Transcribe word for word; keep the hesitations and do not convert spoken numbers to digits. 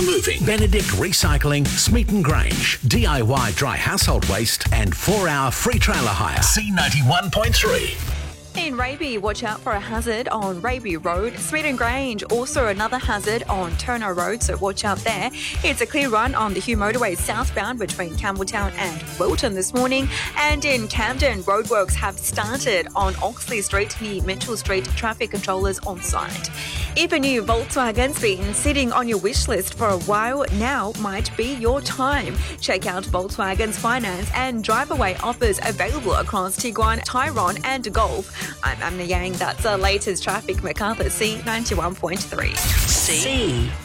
Moving, Benedict Recycling, Smeaton Grange, D I Y Dry Household Waste and four hour free trailer hire. C ninety-one point three. In Raby, watch out for a hazard on Raby Road. Smeaton Grange, also another hazard on Turner Road, so watch out there. It's a clear run on the Hugh Motorway southbound between Campbelltown and Wilton this morning. And in Camden, roadworks have started on Oxley Street near Mitchell Street. Traffic controllers on site. If a new Volkswagen's been sitting on your wish list for a while, now might be your time. Check out Volkswagen's finance and drive-away offers available across Tiguan, Tyrone and Golf. I'm Amna Yang. That's the latest traffic. Macarthur, C ninety-one point three. C